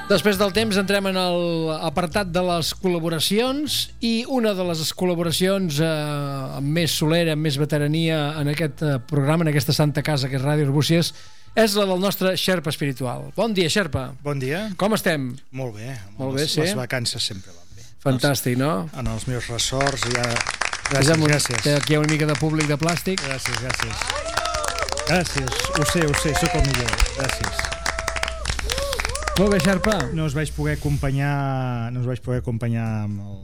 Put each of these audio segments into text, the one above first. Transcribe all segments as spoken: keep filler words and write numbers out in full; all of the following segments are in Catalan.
Després del temps entrem en l'apartat de les col·laboracions i una de les col·laboracions eh, amb més solera, amb més veterania en aquest eh, programa, en aquesta santa casa que és Ràdio Arbúcies, és la del nostre Xerpa espiritual. Bon dia, Xerpa. Bon dia. Com estem? Molt bé. Molt bé, les, sí. Les vacances sempre van bé. Fantàstic, no? En els meus ressorts ja... Gràcies, un... gràcies. Aquí hi ha una mica de públic de plàstic. Gràcies, gràcies. Gràcies. Ho sé, ho sé, sóc el millor. Gràcies. Molt bé, Xerpa. No us vaig poder acompanyar... No us vaig poder acompanyar amb el...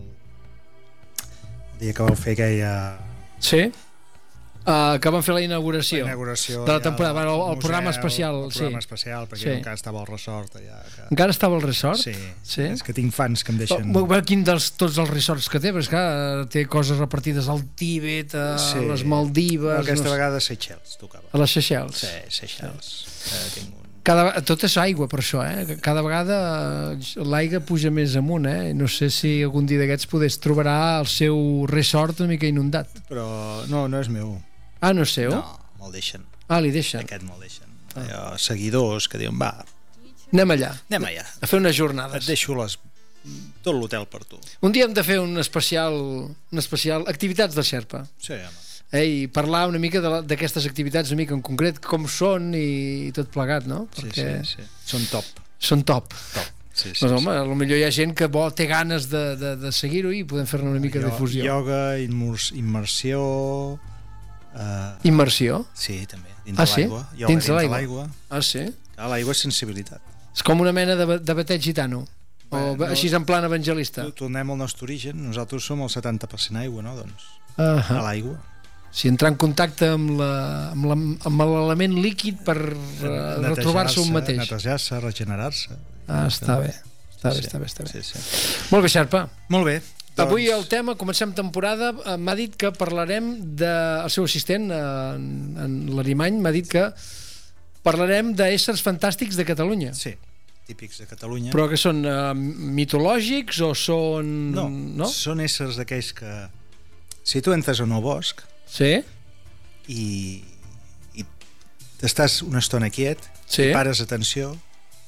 el dia que vau fer aquella... Sí? Uh, que van fer la inauguració, la inauguració de la temporada, ja, el, el, museu, programa especial. El programa sí. especial, perquè sí. encara estava al resort. Allà, que... Encara estava al resort? Sí, sí. És que tinc fans que em deixen... Oh, bueno, quin dels tots els resorts que té? Perquè clar, té coses repartides al Tíbet, a sí. les Maldives... No, aquesta no... vegada a Seychelles tocava. A les Seychelles? Sí, Seychelles. Sí. Eh, tinc un... Cada, tot és aigua per això, eh? Cada vegada l'aigua puja més amunt, eh? No sé si algun dia d'aquests podés trobarà el seu resort una mica inundat. Però no, no és meu. Ah, no és seu? No, me'l deixen. Ah, li deixen? Aquest me'l deixen. Ah. Hi ha seguidors que diuen, va... Anem allà. Anem allà. A fer unes jornades. Et deixo les... tot l'hotel per tu. Un dia hem de fer un especial... un especial... activitats de Xerpa. Sí, home. Eh, i parlar una mica d'aquestes activitats una mica en concret, com són i tot plegat, no? Perquè sí, sí, sí. Són top. Són top. Top. Sí, sí, doncs, home, sí. potser hi ha gent que vol, té ganes de, de, de seguir-ho i podem fer-ne una mica de difusió. Ioga, immersió... Uh... Immersió? Sí, també. Dins ah, de l'aigua. Sí? Ioga dins de l'aigua. Ah, sí? Ah, l'aigua és sensibilitat. És com una mena de, de bateig gitano? Bé, o no, així en plan evangelista? Tornem al nostre origen. Nosaltres som el setanta per cent aigua, no? Doncs, uh -huh. a l'aigua. Si entrar en contacte amb l'element líquid per uh, retrobar-se un mateix. Netejar-se, regenerar-se. Ah, està bé. Està bé, sí, està bé, està bé. Sí, sí. Molt bé, Xerpa. Molt bé. Doncs... Avui el tema, comencem temporada, m'ha dit que parlarem del seu assistent, en, en l'Arimany, m'ha dit que parlarem d'éssers fantàstics de Catalunya. Sí, típics de Catalunya. Però que són uh, mitològics o són... No, no? Són éssers d'aquells que... Si tu entres en el bosc... Sí? I, i t'estàs una estona quiet, sí? pares atenció,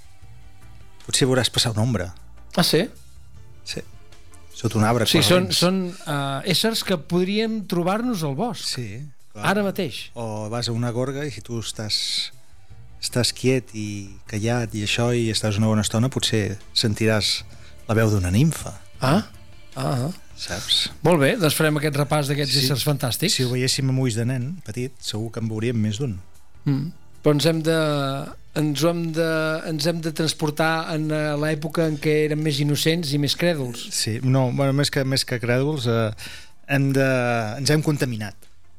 potser veuràs passar una ombra. Ah, sí? Sí. Sota un arbre. Sí, són, són uh, éssers que podríem trobar-nos al bosc. Sí. Clar. Ara mateix. O vas a una gorga i si tu estàs, estàs quiet i callat i això i estàs una bona estona, potser sentiràs la veu d'una nimfa. Ah, ah, ah. Saps? Molt bé, doncs farem aquest repàs d'aquests sí, éssers fantàstics. Si ho veiéssim amb ulls de nen petit, segur que en veuríem més d'un. Mm. Però ens hem de... Ens hem de, ens hem de transportar en l'època en què érem més innocents i més crèduls. Sí, no, bueno, més que, més que crèduls eh, hem de, ens hem contaminat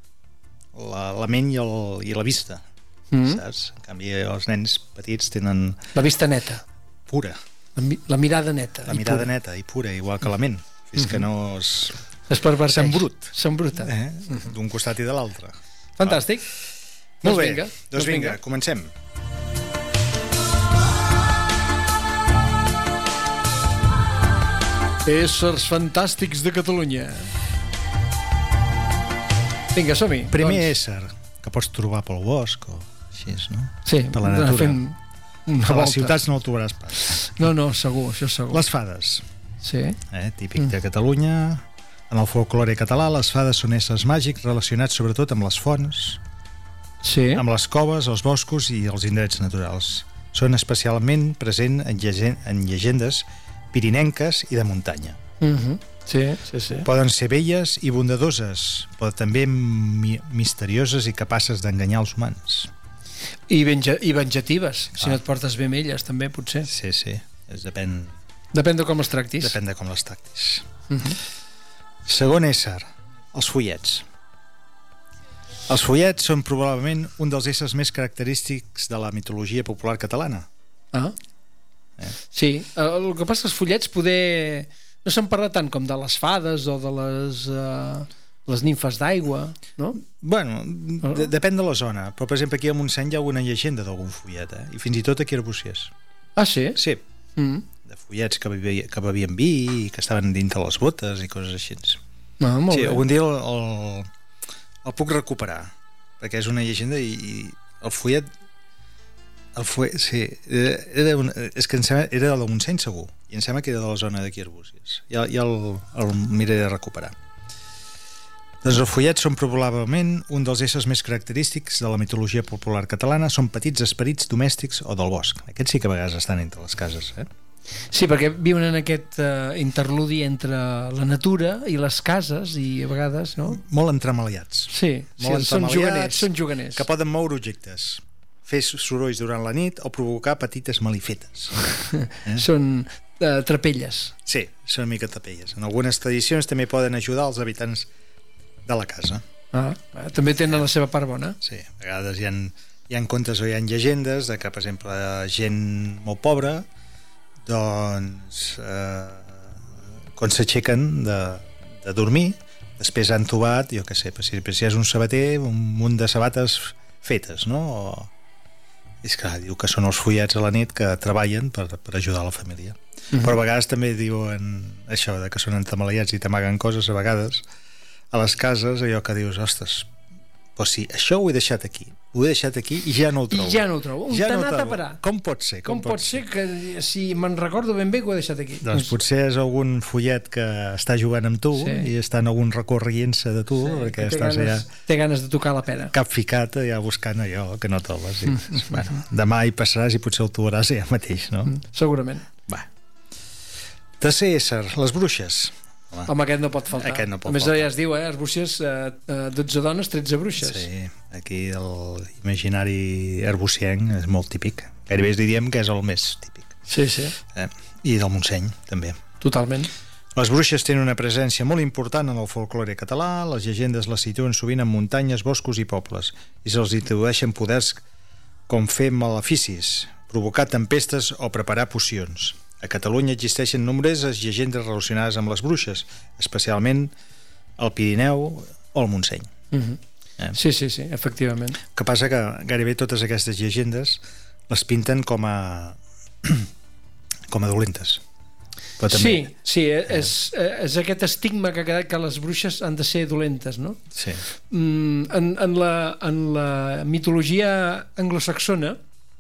la, la ment i, el, i la vista, mm. saps? En canvi els nens petits tenen... La vista neta. Pura. La, la mirada neta. La mirada pura. neta i pura, igual que la ment, fins mm-hmm. que no es... Es perverteix. S'embrut. S'embruta. Eh? Mm-hmm. D'un costat i de l'altre. Fantàstic. Molt doncs bé, vinga, doncs, doncs vinga, vinga, comencem. Éssers fantàstics de Catalunya. Vinga, som-hi. Primer doncs... ésser que pots trobar pel bosc o així, no? Sí, per la natura. Fent una a volta. les ciutats no el trobaràs pas. No, no, segur, això segur. Les fades. Sí. Eh, típic mm. de Catalunya. En el folklore català, les fades són éssers màgics relacionats sobretot amb les fonts, sí. amb les coves, els boscos i els indrets naturals. Són especialment presents en, llegend en llegendes pirinenques i de muntanya. Mm-hmm. Sí, sí, sí. Poden ser belles i bondadoses, però també mi misterioses i capaces d'enganyar els humans. I, venja i venjatives, ah. si no et portes bé amb elles, també, potser. Sí, sí. Es depèn... Depèn de com les tractis. Depèn de com les tractis. Mm-hmm. Segon ésser, els follets. Els follets són probablement un dels éssers més característics de la mitologia popular catalana. Ah, eh? Sí. El que passa és que els follets poder... no se'n parla tant com de les fades o de les, uh, les nimfes d'aigua, no? Bueno, de depèn de la zona. Però, per exemple, aquí a Montseny hi ha alguna llegenda d'algun follet, eh? I fins i tot aquí a Arbúcies. Ah, sí? Sí. Mm. De follets que, bevi, que bevien vi i que estaven dintre les botes i coses així. Ah, molt sí, bé. algun dia el, el, el puc recuperar, perquè és una llegenda i, i el follet El fuet, sí. Era un, és que em sembla, era del Montseny segur, i em sembla que era de la zona d'aquí Arbúcies. Ja, ja el, el miraré de recuperar. Doncs els follets són probablement un dels éssers més característics de la mitologia popular catalana. Són petits esperits domèstics o del bosc. Aquests sí que a vegades estan entre les cases, eh? Sí, perquè viuen en aquest uh, interludi entre la natura i les cases i a vegades, no? Molt entremaliats. Sí, Molt sí són entremaliats, juganers, són juganers. Que poden moure objectes, fer sorolls durant la nit o provocar petites malifetes. Eh? Són uh, trapelles. Sí, són una mica trapelles. En algunes tradicions també poden ajudar els habitants de la casa. Ah, també tenen la seva part bona. Sí, a vegades hi ha, hi ha contes o hi ha llegendes de que, per exemple, gent molt pobra, doncs eh, quan s'aixequen de, de dormir, després han trobat, jo què sé, si, si és un sabater, un munt de sabates fetes, no? O... és clar, diu que són els follets a la nit que treballen per, per ajudar la família. Mm-hmm. Però a vegades també diuen això de que són entremaliats i t'amaguen coses a vegades a les cases, allò que dius, ostres, però si això ho he deixat aquí, ho he deixat aquí i ja no ho trobo. I ja no ho trobo. On ja t'ha no anat a parar? Com pot ser? Com, com pot ser que, si me'n recordo ben bé, que ho he deixat aquí? Doncs potser és algun follet que està jugant amb tu, sí, i està en algun racó rient-se de tu, sí, perquè estàs ganes, allà... Té ganes de tocar la pera. Cap ficat allà buscant allò que no trobes. I, mm. bueno, demà hi passaràs i potser el trobaràs allà mateix, no? Mm, segurament. Va. Tercer ésser, les bruixes. Home, Home aquest no pot faltar. Aquest no pot a més, faltar. ja es diu, eh, Arbúcies, eh, dotze dones, tretze bruixes. Sí, aquí l'imaginari arbucienc és molt típic. Gairebé diríem que és el més típic. Sí, sí. Eh? I del Montseny, també. Totalment. Les bruixes tenen una presència molt important en el folklore català. Les llegendes les situen sovint en muntanyes, boscos i pobles, i se'ls introdueixen poders com fer maleficis, provocar tempestes o preparar pocions. A Catalunya existeixen nombroses llegendes relacionades amb les bruixes, especialment al Pirineu o al Montseny. Mm-hmm. eh? Sí, sí, sí, efectivament. El que passa que gairebé totes aquestes llegendes les pinten com a com a dolentes. Però també... Sí, sí, és, és aquest estigma que ha quedat que les bruixes han de ser dolentes, no? Sí. Mm, en, en, la, en la mitologia anglosaxona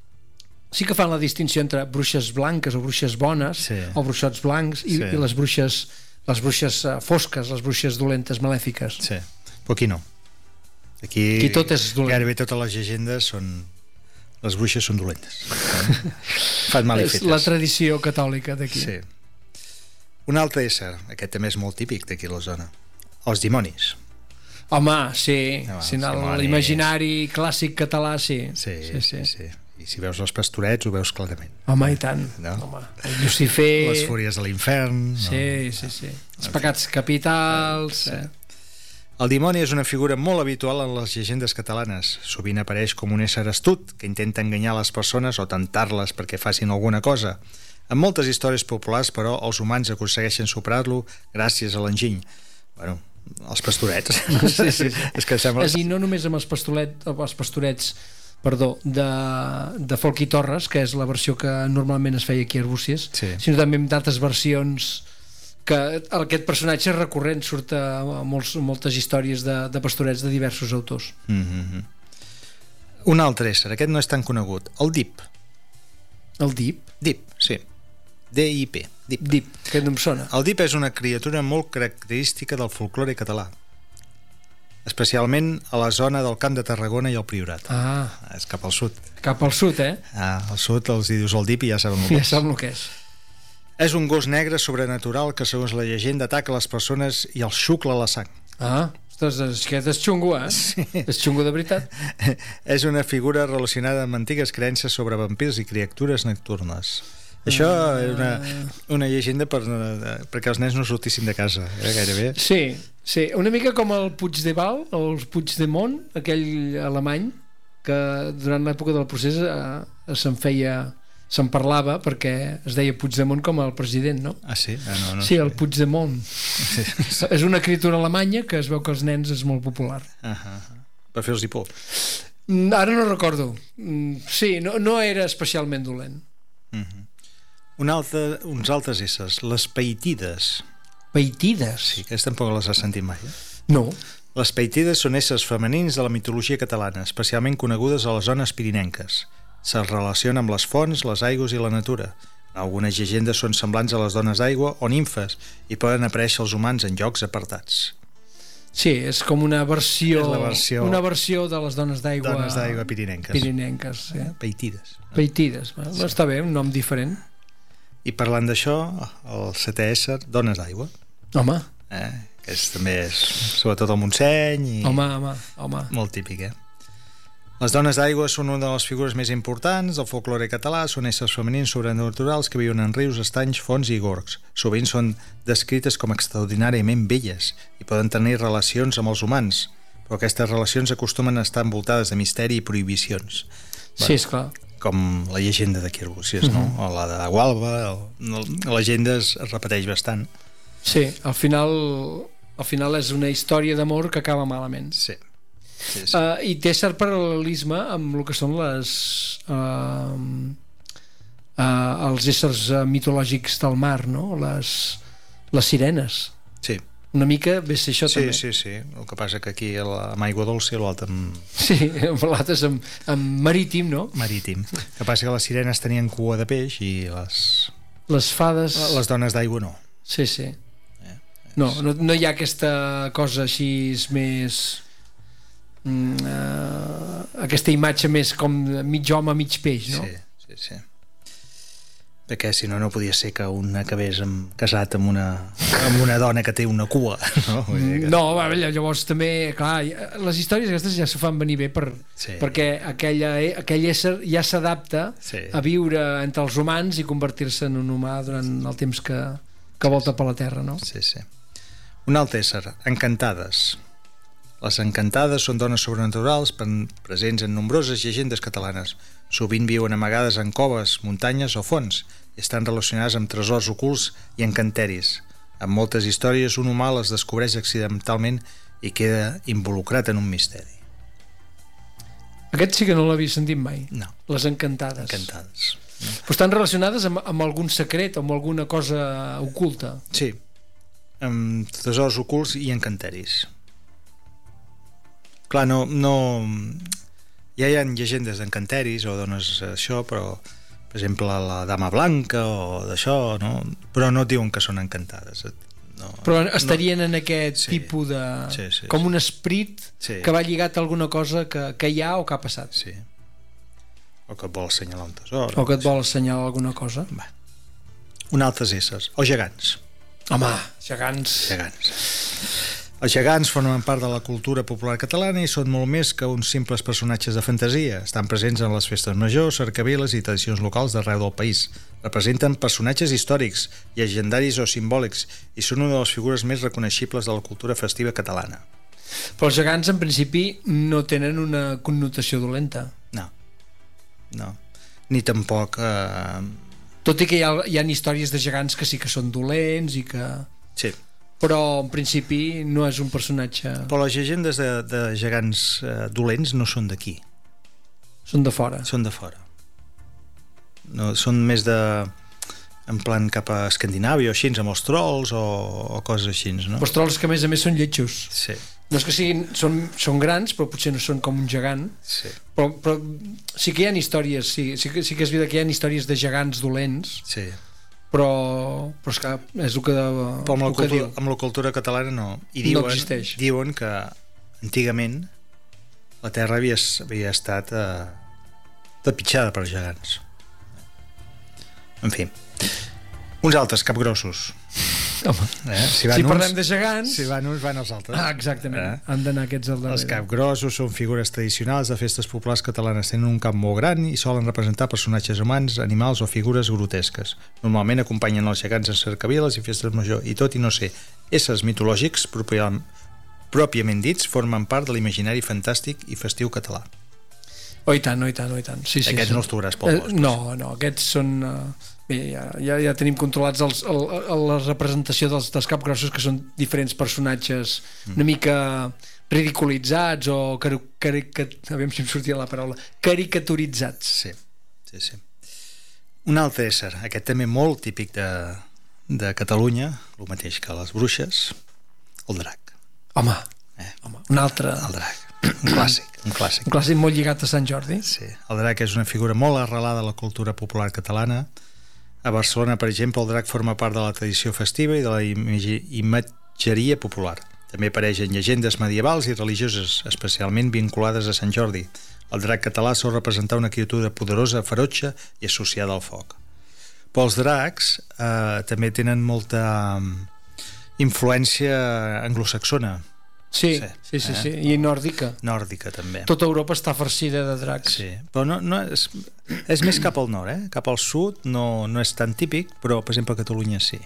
sí que fan la distinció entre bruixes blanques o bruixes bones, sí, o bruixots blancs i, sí, i les bruixes les bruixes fosques, les bruixes dolentes, malèfiques. Sí, però aquí no. Aquí, aquí tot és dolent. Gairebé totes les llegendes són... les bruixes són dolentes. Fan mal i fetes. És la tradició catòlica d'aquí. Sí. Un altre ésser, aquest també és molt típic d'aquí a la zona, els dimonis. Home, sí, no, sí, l'imaginari clàssic català, sí. Sí, sí, sí, sí. I si veus els pastorets ho veus clarament. Home, i tant. No? Home, el Lucifer... Les fúries de l'infern... Sí, no? sí, sí. Els pecats capitals... Sí. Eh. El dimoni és una figura molt habitual en les llegendes catalanes. Sovint apareix com un ésser astut que intenta enganyar les persones o tentar-les perquè facin alguna cosa. En moltes històries populars, però, els humans aconsegueixen superar-lo gràcies a l'enginy. Bueno, els pastorets. Sí, sí, sí. És que sembla... I no només amb els, pastolet, els pastorets perdó, de, de Folch i Torres, que és la versió que normalment es feia aquí a Arbúcies, sí, sinó també amb d'altres versions que aquest personatge recurrent surt a molts, moltes històries de, de pastorets de diversos autors. Mm-hmm. Un altre ésser, aquest no és tan conegut, el Dip. El Dip? Dip, sí. D I P. Dip. Dip, aquest no em sona. El Dip és una criatura molt característica del folklore català, especialment a la zona del Camp de Tarragona i el Priorat. Ah. És cap al sud. Cap al sud, eh? Ah, al sud els dius el Dip i ja saben el que ja és. saben el que és. És un gos negre sobrenatural que, segons la llegenda, ataca les persones i els xucla la sang. Ah, ostres, aquest és xungo, eh? Sí. És xungo de veritat. És una figura relacionada amb antigues creences sobre vampirs i criatures nocturnes. Això és una, una llegenda per, perquè els nens no sortissin de casa, eh, gairebé. Sí, sí, una mica com el Puigdeval, el Puigdemont, aquell alemany, que durant l'època del procés eh, se'n feia, se'n parlava perquè es deia Puigdemont com el president, no? Ah, sí? Ah, no, no sí, sé. el Puigdemont. Sí, sí. És una criatura alemanya que es veu que els nens és molt popular. Uh -huh. Per fer-los-hi por. Ara no recordo. Sí, no, no era especialment dolent. Uh -huh. Un altre, uns altres éssers, les peitides. Peitides? Sí, aquestes tampoc les has sentit mai, eh? No. Les peitides són éssers femenins de la mitologia catalana, especialment conegudes a les zones pirinenques. Se relaciona amb les fonts, les aigües i la natura. Algunes llegendes són semblants a les dones d'aigua o nimfes i poden aparèixer els humans en llocs apartats. Sí, és com una versió, és la versió una versió de les dones d'aigua dones d'aigua pirinenques. Pirinenques, sí. Peitides. Peitides, sí. Està bé, un nom diferent. I parlant d'això, el setè ésser, dones d'aigua. Home. Eh? Que és, també és, sobretot el Montseny. I home, home, home. Molt típic, eh? Les dones d'aigua són una de les figures més importants del folklore català, són éssers femenins sobrenaturals que viuen en rius, estanys, fonts i gorgs. Sovint són descrites com extraordinàriament belles i poden tenir relacions amb els humans, però aquestes relacions acostumen a estar envoltades de misteri i prohibicions. Sí, bueno, esclar. Com la llegenda de Quirbusies, uh-huh. no? O la de Gualba, el, la llegenda es repeteix bastant. Sí, al final, al final és una història d'amor que acaba malament. Sí. Sí, sí. Uh, i té cert paral·lelisme amb el que són les uh, uh, els éssers uh, mitològics del mar, no? Les, les sirenes. Sí. Una mica ve a ser això, sí, també. Sí, sí, sí. El que passa que aquí amb aigua dolça i l'altre amb... Sí, l'altre és amb, amb marítim, no? Marítim. El que passa que les sirenes tenien cua de peix i les... Les fades... Les dones d'aigua no. Sí, sí. Eh, no, no, no hi ha aquesta cosa així més... Mm, uh, aquesta imatge més com mig home, mig peix, no? Sí, sí, sí. Perquè si no, no podia ser que un acabés amb, casat amb una, amb una dona que té una cua, no? Vull dir que... No, llavors també, clar, les històries aquestes ja s'ho fan venir bé per, sí. perquè aquella, aquell ésser ja s'adapta sí. a viure entre els humans i convertir-se en un humà durant el temps que, que volta per la Terra, no? Sí, sí. Un altre ésser, encantades. Les encantades són dones sobrenaturals presents en nombroses llegendes catalanes. Sovint viuen amagades en coves, muntanyes o fonts i estan relacionades amb tresors ocults i encanteris. En moltes històries, un humà les descobreix accidentalment i queda involucrat en un misteri. Aquest sí que no l'havia sentit mai. No. Les encantades. Encantades. No. Però estan relacionades amb, amb algun secret o amb alguna cosa oculta. Sí. Amb tresors ocults i encanteris. Clar, no, no... ja hi ha llegendes d'encanteris o dones això, però per exemple la dama blanca o d'això, no? Però no et diuen que són encantades. No, però estarien no... en aquest sí, tipus de... Sí, sí, com sí. un esperit sí. que va lligat a alguna cosa que, que hi ha o que ha passat. Sí. O que et vol assenyalar un tesor. O que et vol assenyalar alguna cosa. Va. Un altres éssers. O gegants. Home, gegants. Gegants. Els gegants formen part de la cultura popular catalana i són molt més que uns simples personatges de fantasia. Estan presents en les festes majors, cercaviles i tradicions locals d'arreu del país. Representen personatges històrics, llegendaris o simbòlics i són una de les figures més reconeixibles de la cultura festiva catalana. Però els gegants, en principi, no tenen una connotació dolenta. No. No. Ni tampoc... Eh... Tot i que hi ha, hi ha històries de gegants que sí que són dolents i que... Sí. Però en principi no és un personatge... Però les llegendes de, de gegants eh, dolents no són d'aquí. Són de fora. Són de fora. No, són més de... en plan cap a Escandinàvia o així, amb els trolls o, o coses així, no? Els trolls que a més a més són lletjos. Sí. No és que siguin... Són, són grans, però potser no són com un gegant. Sí. Però, però sí que hi ha històries, sí, sí, que, sí que és veritat que hi ha històries de gegants dolents. Sí. Però, però és que és el que, però amb, la el que cultura, diu. Amb la cultura catalana no. I diuen, no existeix. Diuen que antigament la terra havia, havia estat eh, trepitjada per gegants. En fi. Uns altres capgrossos. Home, eh? si, si uns, parlem de gegants... Si van uns, van els altres. Ah, exactament. Eh? Han d'anar aquests al darrere. Els capgrossos són figures tradicionals de festes populars catalanes. Tenen un cap molt gran i solen representar personatges humans, animals o figures grotesques. Normalment acompanyen els gegants en cercaviles i festes major i tot i no ser éssers mitològics pròpiament dits, formen part de l'imaginari fantàstic i festiu català. Oh, i tant, oh, i tant, oh, i tant. Sí, sí, aquests sí. no els trobaràs pel bosc. Eh, no, no, aquests són... Uh... Bé, ja, ja, ja tenim controlats els, el, el, la representació dels, dels capgrossos, que són diferents personatges mm. una mica ridiculitzats o cari, cari, aviam si em sortia la paraula, caricaturitzats. Sí, sí, sí. Un altre ésser, aquest també molt típic de, de Catalunya, el mateix que les bruixes, el drac. Home, eh? home un altre... El drac. Un clàssic, un clàssic. Un clàssic molt lligat a Sant Jordi. Sí, el drac és una figura molt arrelada a la cultura popular catalana. A Barcelona, per exemple, el drac forma part de la tradició festiva i de la imatgeria popular. També apareix en llegendes medievals i religioses, especialment vinculades a Sant Jordi. El drac català sol representar una criatura poderosa, ferotge i associada al foc. Però els dracs eh, també tenen molta influència anglosaxona. Sí, sí, sí, sí, i nòrdica. Nòrdica, també. Tota Europa està farcida de dracs. Sí, però no, no és, és més cap al nord, eh? Cap al sud no, no és tan típic, però, per exemple, a Catalunya sí.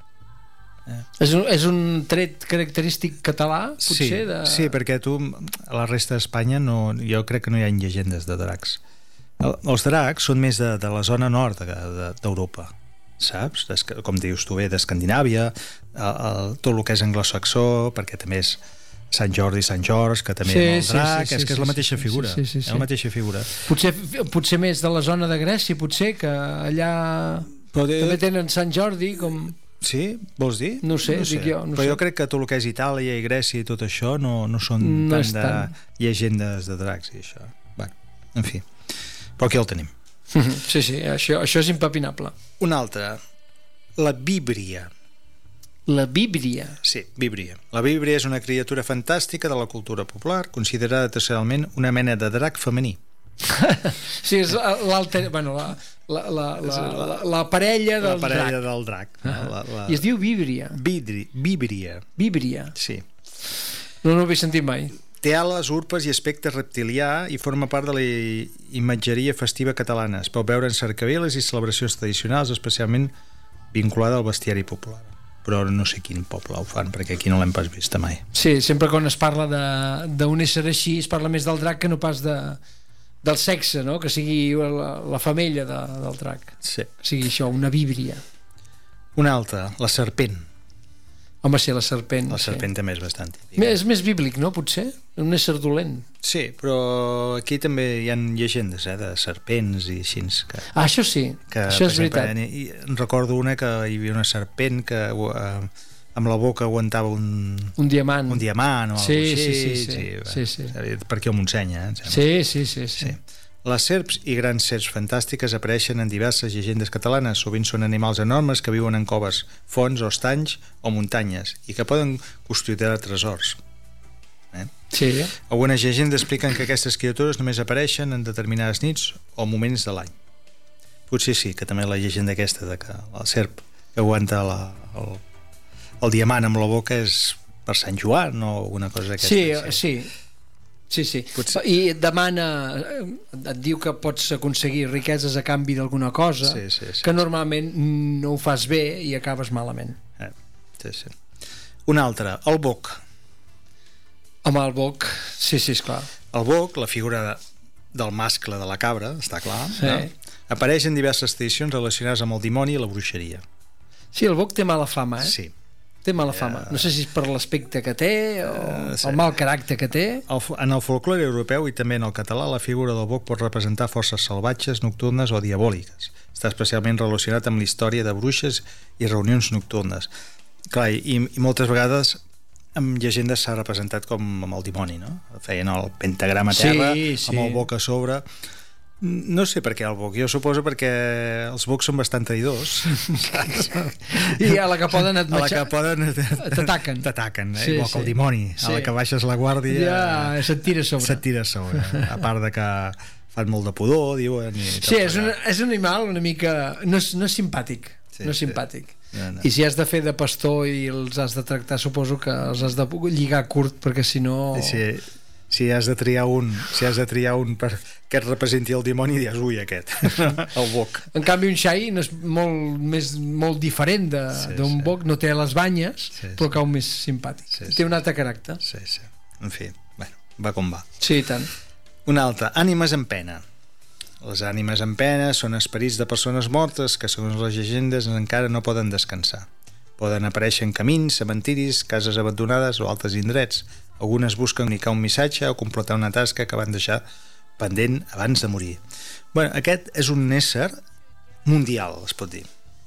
Eh? És, un, és un tret característic català, potser? Sí, de... sí, perquè tu, a la resta d'Espanya, no, jo crec que no hi ha llegendes de dracs. El, els dracs són més de, de la zona nord d'Europa. De, saps? Com dius tu bé, d'Escandinàvia, tot el que és anglosaxó, perquè també és Sant Jordi, Sant George, que també sí, el drac, sí, sí, és que és la mateixa sí, figura. Sí, sí, sí, sí. És la mateixa figura. Potser, potser més de la zona de Grècia, potser, que allà de... també tenen Sant Jordi, com... Sí? Vols dir? No sé, no sé. dic jo. No Però sé. jo crec que tot el que és Itàlia i Grècia i tot això no, no són no tant de tant. llegendes de dracs i això. Bé, en fi. Però aquí el tenim. Sí, sí, això, això és impepinable. Una altra, la víbria. La víbria. Sí, víbria. La víbria és una criatura fantàstica de la cultura popular, considerada tradicionalment una mena de drac femení. Sí, és l'alter... Bueno, la, la, la, la, la, la parella del drac. La parella drac. del drac. Ah. La, la... I es diu víbria. Vidri, víbria. Víbria. Sí. No, no ho he sentit mai. Té ales, urpes i aspecte reptilià i forma part de la imatgeria festiva catalana. Es pot veure en cercaviles i celebracions tradicionals, especialment vinculada al bestiari popular. Però no sé quin poble ho fan, perquè aquí no l'hem pas vist mai. Sí, sempre quan es parla d'un ésser així es parla més del drac que no pas de, del sexe, no? Que sigui la, la femella de, del drac. Sí. Que sigui això, una víbria. Una altra, la serpent. Home, sí, la serpent. La serpent sí. també és bastant típica. És més bíblic, no, potser? Un ésser dolent. Sí, però aquí també hi ha llegendes, eh, de serpents i així. Que, ah, això sí, que, això és exemple, veritat. I recordo una que hi havia una serpent que eh, amb la boca aguantava un... Un diamant. Un diamant o sí, alguna cosa així. Sí, sí, sí. sí, sí, sí. sí. Per aquí ho m'ensenya. Eh, sí, sí, sí, sí. sí. Les serps i grans serps fantàstiques apareixen en diverses llegendes catalanes. Sovint són animals enormes que viuen en coves, fonts o estanys o muntanyes i que poden custodiar tresors. Eh? Sí. Algunes llegendes expliquen que aquestes criatures només apareixen en determinades nits o moments de l'any. Potser sí, que també la llegenda aquesta de que la serp que aguanta la, el, el diamant amb la boca és per Sant Joan o alguna cosa d'aquesta. Sí, sí. Sí, sí. Potser. I et demana, et diu que pots aconseguir riqueses a canvi d'alguna cosa, sí, sí, sí, que normalment no ho fas bé i acabes malament. Eh, sí, sí. Una altra, el boc. Home, el boc, sí, sí, esclar. El boc, la figura de, del mascle de la cabra, està clar, sí. No? Apareix en diverses tradicions relacionades amb el dimoni i la bruixeria. Sí, el boc té mala fama, eh? Sí. Té mala fama. No sé si és per l'aspecte que té o uh, sí. el mal caràcter que té. El, en el folklore europeu i també en el català, la figura del boc pot representar forces salvatges, nocturnes o diabòliques. Està especialment relacionat amb la història de bruixes i reunions nocturnes. Clar, i, i moltes vegades amb llegendes s'ha representat com amb el dimoni, no? Feien el pentagrama a terra, sí, sí. amb el boc a sobre. No sé per què el boc, jo suposo perquè els bocs són bastant traïdors. I a la que poden et a la que poden t'ataquen. T'ataquen, eh? Sí, Igual que el sí. dimoni. Sí. A la que baixes la guàrdia ja se't tira a sobre. Se't tira a sobre. A part de que fan molt de pudor, diuen. I sí, és un, és un animal una mica... No és, no és simpàtic. Sí, no és sí. simpàtic. No, no. I si has de fer de pastor i els has de tractar, suposo que els has de lligar curt, perquè si no... Sí, si has de triar un si has de triar un per que et representi el dimoni, dius, ui, aquest el boc. En canvi un xai no és molt, més, molt diferent d'un sí, sí. boc, no té les banyes, sí, però sí. cau més simpàtic, sí, té sí. un altre caràcter. Sí, sí. En fi, bueno, va com va. Sí, tant. Una altra, ànimes en pena. Les ànimes en pena són esperits de persones mortes que, segons les llegendes, encara no poden descansar. Poden aparèixer en camins, cementiris, cases abandonades o altres indrets. Algunes busquen comunicar un missatge o completar una tasca que van deixar pendent abans de morir. Bueno, aquest és un ésser mundial, es pot dir.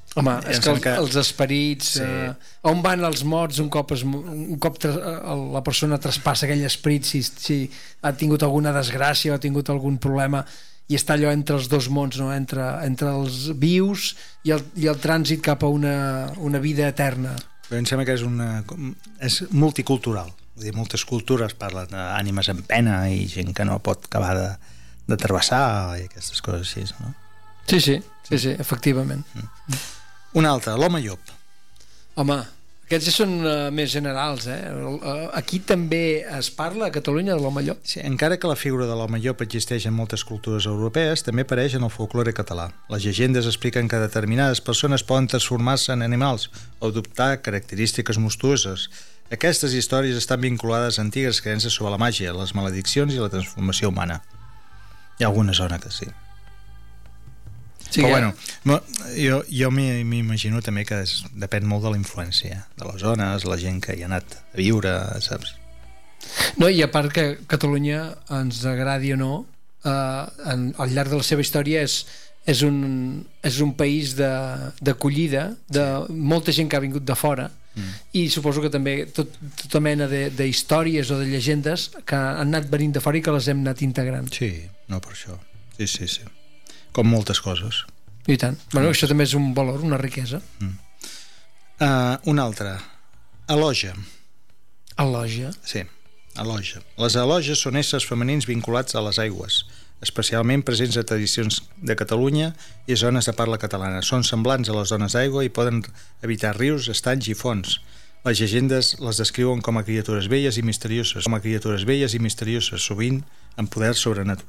Home, és que, el, que els esperits, sí. eh, on van els morts un cop, es, un cop tra, la persona traspassa aquell esperit, si, si ha tingut alguna desgràcia o ha tingut algun problema, i està allò entre els dos mons, no? entre, entre els vius i el, i el trànsit cap a una, una vida eterna. Però em sembla que és, una, és multicultural. Vull dir, moltes cultures parlen d'ànimes en pena i gent que no pot acabar de, de travessar i aquestes coses així, no? Sí, sí, sí, sí, efectivament. Mm. Un altre, l'home llop. Home, aquests ja són uh, més generals, eh? Uh, aquí també es parla a Catalunya de l'home llop. Sí, encara que la figura de l'home llop existeix en moltes cultures europees, també apareix en el folklore català. Les llegendes expliquen que determinades persones poden transformar-se en animals o adoptar característiques monstruoses. Aquestes històries estan vinculades a antigues creences sobre la màgia, les malediccions i la transformació humana. Hi ha alguna zona que sí. Sí, però que... bueno, jo, jo m'imagino també que es, depèn molt de la influència de les zones, la gent que hi ha anat a viure, saps? No, i a part que Catalunya, ens agradi o no, eh, en, al llarg de la seva història és, és, un, és un país d'acollida de, de sí. molta gent que ha vingut de fora, mm. i suposo que també tot, tota mena d'històries o de llegendes que han anat venint de fora i que les hem anat integrant. Sí, no per això. Sí, sí, sí. Com moltes coses. I tant. Bueno, això també és un valor, una riquesa. Mm. Uh, un altre. Elogia. Elogia? Sí, elogia. Les eloges són éssers femenins vinculats a les aigües, especialment presents a tradicions de Catalunya i zones de parla catalana. Són semblants a les zones d'aigua i poden habitar rius, estanys i fonts. Les llegendes les descriuen com a criatures velles i misterioses, com a criatures velles i misterioses, sovint amb poders sobrenaturals.